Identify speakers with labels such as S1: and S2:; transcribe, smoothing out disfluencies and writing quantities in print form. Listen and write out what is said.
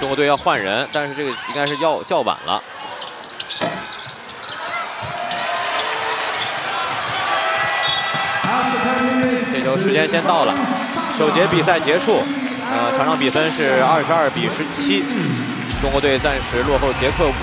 S1: 中国队要换人，但是这个应该是叫晚了。这球时间先到了，首节比赛结束，场上比分是22比17，中国队暂时落后捷克5